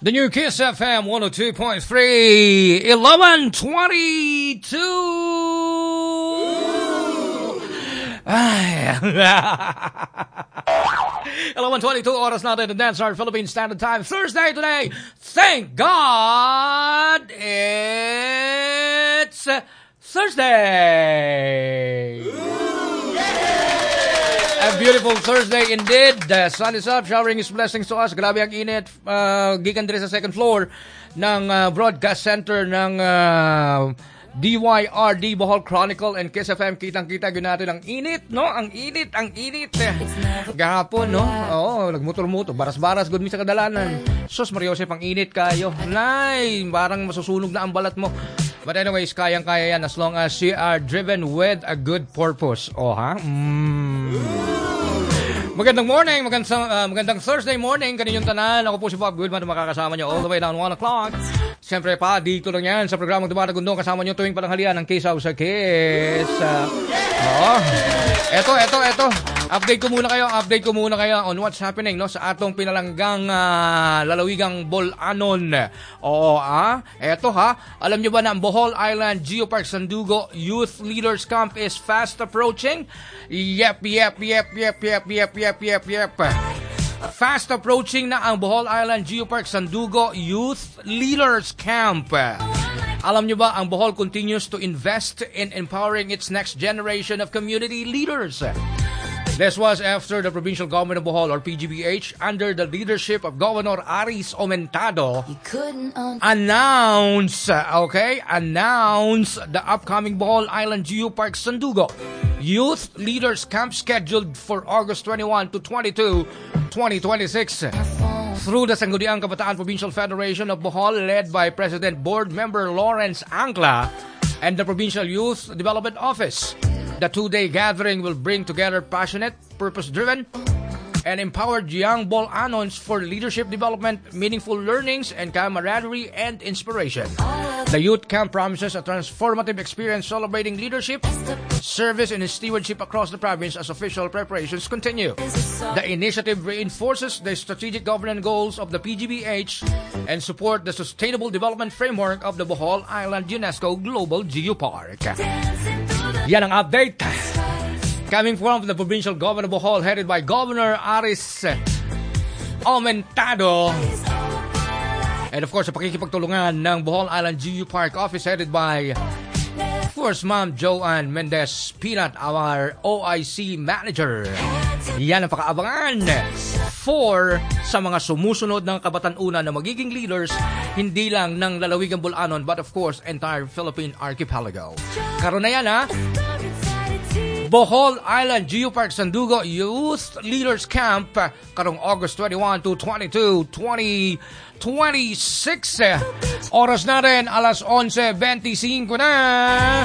The new Kiss FM 102.3, 11:22. Ay. 11:22 oras natin in Dance Art Philippine Standard Time. Thursday today. Thank God it's Thursday. A beautiful Thursday indeed. The sun is up, showering his blessings to us. Grabe ang init. Gikan diri sa second floor ng broadcast center ng DYRD Bohol Chronicle and Kiss FM. Kitang-kita yun natin ang init, no? Ang init. Gahapon, no? Oo, nagmotor-motor. Baras-baras, good mi sa kadalanan. Sus, Mariosep, ang init kayo. Nay, parang masusunog na ang balat mo. But anyways, kayang-kaya yan as long as you are driven with a good purpose. Oh, ha? Magandang morning, magandang Thursday morning. Kaninyong tanan. Ako po si Bob Goodman, makakasama nyo all the way down 1 o'clock. Siyempre pa, dito lang yan sa programang Tumatagundong. Kasama nyo tuwing palanghalian ng Kisaw sa Kiss. Eto. Update ko muna kayo on what's happening, no, sa atong pinalanggang lalawigang Bolanon. Eto alam nyo ba na ang Bohol Island Geopark Sandugo Youth Leaders Camp is fast approaching? Yep. Fast approaching na ang Bohol Island Geopark Sandugo Youth Leaders Camp. Alam nyo ba, ang Bohol continues to invest in empowering its next generation of community leaders. This was after the Provincial Government of Bohol, or PGBH, under the leadership of Governor Aris Aumentado, announced the upcoming Bohol Island Geopark Sandugo Youth Leaders Camp scheduled for August 21 to 22, 2026. Through the Sangguniang Kabataan Provincial Federation of Bohol, led by President Board Member Lawrence Angla and the Provincial Youth Development Office. The two-day gathering will bring together passionate, purpose-driven, and empowered young Bolanons for leadership development, meaningful learnings, and camaraderie and inspiration. The youth camp promises a transformative experience celebrating leadership, service, and stewardship across the province as official preparations continue. The initiative reinforces the strategic governance goals of the PGBH and support the sustainable development framework of the Bohol Island UNESCO Global Geopark. Yan ang update. Coming from the Provincial Government of Bohol, headed by Governor Aris Aumentado. And of course, sa pakikipagtulungan ng Bohol Island Geopark Office, headed by First Ma'am Joanne Mendez Peanut, our OIC Manager. Yan ang pakaabangan for sa mga sumusunod ng kabatanunan na magiging leaders, hindi lang ng lalawigang Bolanon, but of course, entire Philippine Archipelago. Karoon na yan, Bohol Island Geopark Sandugo Youth Leaders Camp karong August 21 to 22, 2026. Oras na rin, alas 11:25 na.